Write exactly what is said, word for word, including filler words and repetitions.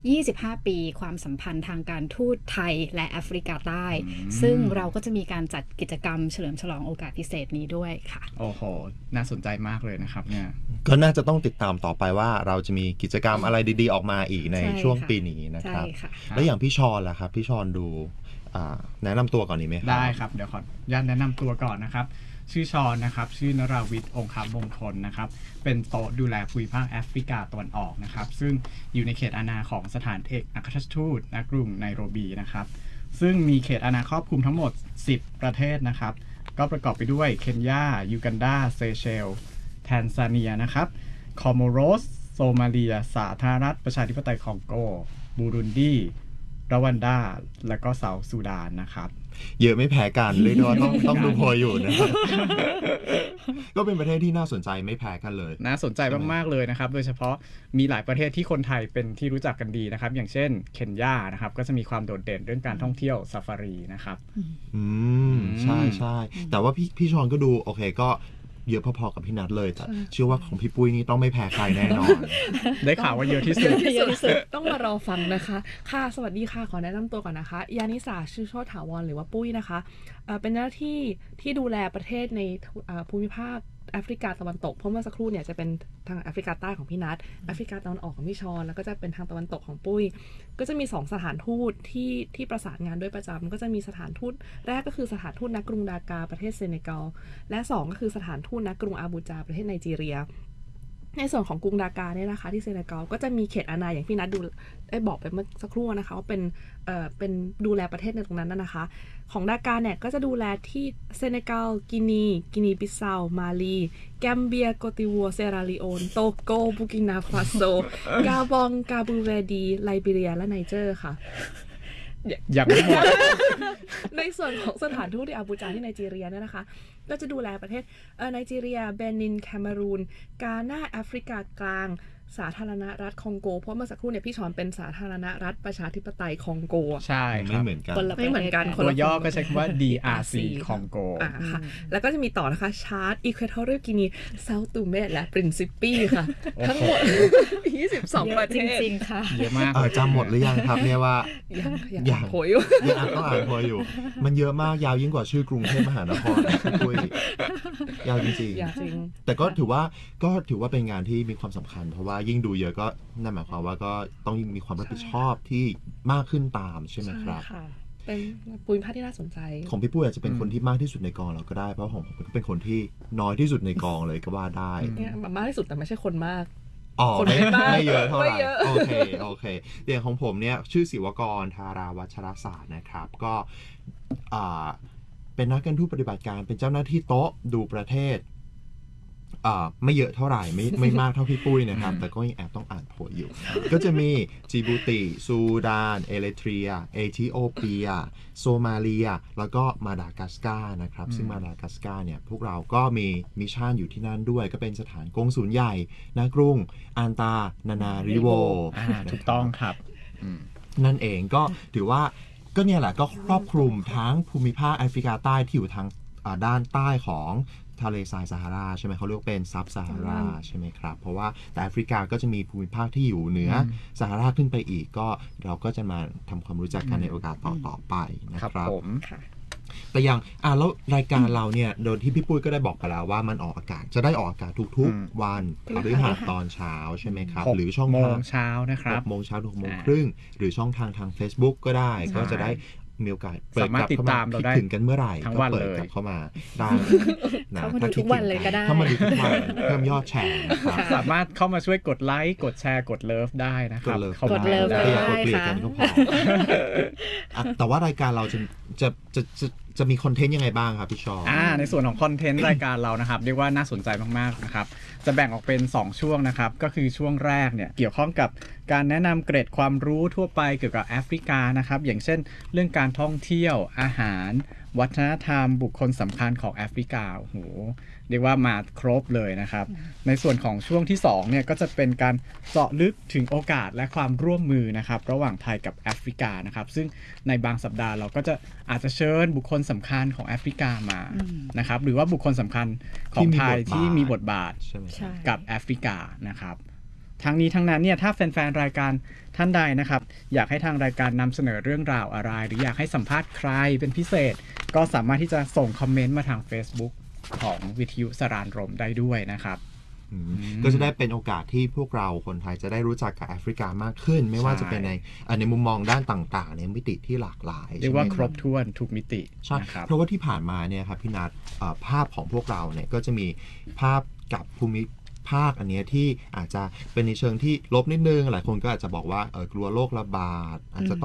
ยี่สิบห้า ปีความสัมพันธ์ทางการทูตไทยและแอฟริกาใต้ซึ่งเราก็จะมีการจัดกิจกรรมเฉลิมฉลองโอกาสพิเศษนี้ด้วยค่ะโอ้โหน่าสนใจมากเลยนะครับเนี่ยก็น่าจะต้องติดตามต่อไปว่าเราจะมีกิจกรรมอะไรดีๆออกมาอีกในช่วงปีนี้นะครับแล้วอย่างพี่ชอนล่ะครับพี่ชอนดูแนะนำตัวก่อนดีไหมครับได้ครับเดี๋ยวขออนุญาตแนะนำตัวก่อนนะครับชื่อชอนนะครับชื่อนราวิทย์องคมงคลนะครับเป็นโต๊ะดูแลภูมิภาคแอฟริกาตะวันออกนะครับซึ่งอยู่ในเขตอาณาของสถานเอกอัครราชทูตณกรุงไนโรบีนะครับซึ่งมีเขตอาณาครอบคลุมทั้งหมดสิบประเทศนะครับก็ประกอบไปด้วยเคนยายูกันดาเซเชลแทนซาเนียนะครับคอโมโรสโซมาเลียสาธารณรัฐประชาธิปไตยคองโกบูรุนดีรวันดาและก็เซาท์ซูดานนะครับเยอะไม่แพ้กันเลยด้วยต้องต้องดูโพยอยู่นะก็เป็นประเทศที่น่าสนใจไม่แพ้กันเลยน่าสนใจมากๆเลยนะครับโดยเฉพาะมีหลายประเทศที่คนไทยเป็นที่รู้จักกันดีนะครับอย่างเช่นเคนยานะครับก็จะมีความโดดเด่นเรื่องการท่องเที่ยวซาฟารีนะครับอืมใช่ใช่แต่ว่าพี่พี่ชอนก็ดูโอเคก็เยอะพอๆกับพี่นัทเลยแต่เชื่อว่าของพี่ปุ้ยนี่ต้องไม่แพ้ใครแน่นอนได้ข่าวว่าเยอะที่สุดเยอะที่สุดต้องมารอฟังนะคะค่ะสวัสดีค่ะขอแนะนำตัวก่อนนะคะยานิสาชื่อโชติถาวรหรือว่าปุ้ยนะคะเป็นหน้าที่ที่ดูแลประเทศในภูมิภาคแอฟริกาตะวันตกเพราะเมื่อสักครู่เนี่ยจะเป็นทางแอฟริกาใต้ของพี่นัทแอฟริกาตะวันออกของพี่ชอนแล้วก็จะเป็นทางตะวันตกของปุ้ยก็จะมีสองสถานทูตที่ที่ประสานงานด้วยประจำก็จะมีสถานทูตแรกก็คือสถานทูตณกรุงดากาประเทศเซเนกัลและสองก็คือสถานทูตณกรุงอาบูจาประเทศไนจีเรียในส่วนของกรุงดากาเนี่ยนะคะที่เซเนกัลก็จะมีเขตอาณาอย่างพี่นัทดูได้บอกไปเมื่อสักครู่นะคะว่าเป็นเอ่อเป็นดูแลประเทศในตรงนั้นนะคะของดากาเนี่ยก็จะดูแลที่เซเนกัลกินีกินีบิสซาวมาลีแกมเบียโกติวัวเซราลีโอนโตโกบูกินาฟาโซกาบองกาบูเวดีไลบีเรียและไนเจอร์ค่ะอย่างไม่หมดในส่วนของสถานทูตที่อาบูจาที่ไนจีเรียเนี่ยนะคะก็จะดูแลประเทศเออไนจีเรียเบนินแคเมรูนกาน่าแอฟริกากลางสาธารณรัฐคองโกเพราะเมื่อสักครู่เนี่ยพี่ชอนเป็นสาธารณรัฐประชาธิปไตยคองโกใช่ไม่เหมือนกันไม่เหมือนกันตัวย่อก็ใช้คำว่า ดี อาร์ ซี คองโกอ่าค่ะแล้วก็จะมีต่อนะคะชาร์ตอีควอทอเรียลกินีเซาท์ตูเมและปรินซิปีค่ะทั้งหมดยี่สิบสองประเทศจริงๆค่ะเยอะมากจำหมดหรือยังครับเนี่ยว่ายังยังโผล่อยู่ยังต้องอ่านโพยอยู่มันเยอะมากยาวยิ่งกว่าชื่อกรุงเทพมหานครคุยยาวจริงๆแต่ก็ถือว่าก็ถือว่าเป็นงานที่มีความสำคัญเพราะว่ายิ่งดูเยอะก็นั่นหมายความว่าก็ต้องมีความรับผิดชอบที่มากขึ้นตามใช่ไหมครับเป็นภูมิภาคที่น่าสนใจของพี่ปุ้ยอาจจะเป็นคนที่มากที่สุดในกองเราก็ได้เพราะของผมก็เป็นคนที่น้อยที่สุดในกองเลยก็ว่าได้มากที่สุดแต่ไม่ใช่คนมากอ๋อไม่ไม่เยอะเท่าไหร่โอเคโอเคอย่างของผมเนี่ยชื่อศิวกรธาราวัชรศาสตร์นะครับก็เป็นนักการทูตปฏิบัติการเป็นเจ้าหน้าที่โต๊ะดูประเทศไม่เยอะเท่าไหร่ไม่ไม่มากเท่าพี่ปุ้ยนะครับแต่ก็ยังแอบต้องอ่านโพยอยู่ก็จะมีจิบูติซูดานเอริเทรียเอธิโอเปียโซมาเลียแล้วก็มาดากัสการ์นะครับซึ่งมาดากัสการ์เนี่ยพวกเราก็มีมิชชั่นอยู่ที่นั่นด้วยก็เป็นสถานกงสุลใหญ่ณกรุงอันตานานาริโวถูกต้องครับนั่นเองก็ถือว่าก็เนี่ยแหละก็ครอบคลุมทั้งภูมิภาคแอฟริกาใต้ที่อยู่ทางด้านใต้ของทะเลทรายซาฮาราใช่ไหมเขาเรียกเป็นซับซาฮาราใช่ไหมครับเพราะว่าแต่แอฟริกาก็จะมีภูมิภาคที่อยู่เหนือซาฮาราขึ้นไปอีกก็เราก็จะมาทำความรู้จักกันในโอกาสต่อต่อไปนะครับแต่อย่างอ่าแล้วรายการเราเนี่ยโดยที่พี่ปุ้ยก็ได้บอกไปแล้วว่ามันออกอากาศจะได้ออกอากาศทุกๆวันหรือหาตอนเช้าใช่ไหมครับหรือช่องทางเช้านะครับหกโมงเช้าถึงหกโมงครึ่งหรือช่องทางทาง Facebook ก็ได้ก็จะได้มีโอกาสสามารถติดตามเราได้ถึงกันเมื่อไหร่ก็เปิดกลับเข้ามาได้เข้ามาดูทุกวันเลยก็ได้เข้ามาดูทุกวันเพิ่มยอดแชร์นะครับสามารถเข้ามาช่วยกดไลค์กดแชร์กดเลิฟได้นะครับกดเลิฟได้กดเกลียดกันก็พอแต่ว่ารายการเราจะจะจะจะจะมีคอนเทนต์ยังไงบ้างครับพี่ชออ่าในส่วนของคอนเทนต์รายการเรานะครับเรียกว่าน่าสนใจมากๆนะครับจะแบ่งออกเป็นสองช่วงนะครับก็คือช่วงแรกเนี่ยเกี่ยวข้องกับการแนะนำเกร็ดความรู้ทั่วไปเกี่ยวกับแอฟริกานะครับอย่างเช่นเรื่องการท่องเที่ยวอาหารวัฒนธรรมบุคคลสำคัญของแอฟริกาโอ้โหเรียกว่ามาครบเลยนะครับในส่วนของช่วงที่สองเนี่ยก็จะเป็นการเจาะลึกถึงโอกาสและความร่วมมือนะครับระหว่างไทยกับแอฟริกานะครับซึ่งในบางสัปดาห์เราก็จะอาจจะเชิญบุคคลสำคัญของแอฟริกามานะครับหรือว่าบุคคลสำคัญของไทยที่มีบทบาทกับแอฟริกานะครับทั้งนี้ทั้งนั้นเนี่ยถ้าแฟนๆรายการท่านใดนะครับอยากให้ทางรายการนำเสนอเรื่องราวอะไรหรืออยากให้สัมภาษณ์ใครเป็นพิเศษก็สามารถที่จะส่งคอมเมนต์มาทาง Facebook ของวิทยุสรานรมได้ด้วยนะครับก็จะได้เป็นโอกาสที่พวกเราคนไทยจะได้รู้จักกับแอฟริกามากขึ้น ไม่ว่าจะเป็นในในมุมมองด้านต่างๆในมิติที่หลากหลายเรียกว่าครบถ้วนทุกมิติใช่เพราะว่าที่ผ่านมาเนี่ยครับพี่นัทภาพของพวกเราเนี่ยก็จะมีภาพกับภูมิภาคอันนี้ที่อาจจะเป็นในเชิงที่ลบนิดนึงหลายคนก็อาจจะบอกว่าเออกลัวโรคระบาดอาจจะ